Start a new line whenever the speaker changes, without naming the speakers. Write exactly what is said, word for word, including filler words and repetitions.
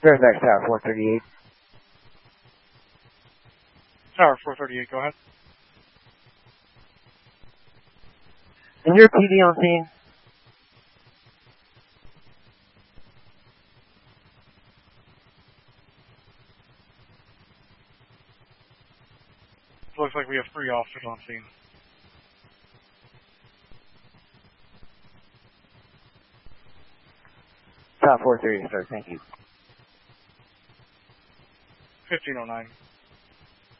Fairfax Tower four thirty-eight.
Tower four thirty-eight, go ahead.
And your P D on scene?
Looks like we have three officers on scene.
Top four thirty, sir. Thank you.
fifteen oh nine.